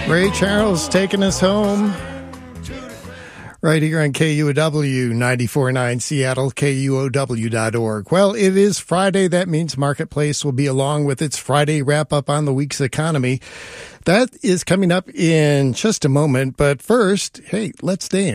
Ray Charles taking us home right here on KUOW 94.9 Seattle, KUOW.org. Well, it is Friday. That means Marketplace will be along with its Friday wrap-up on the week's economy. That is coming up in just a moment. But first, hey, let's dance.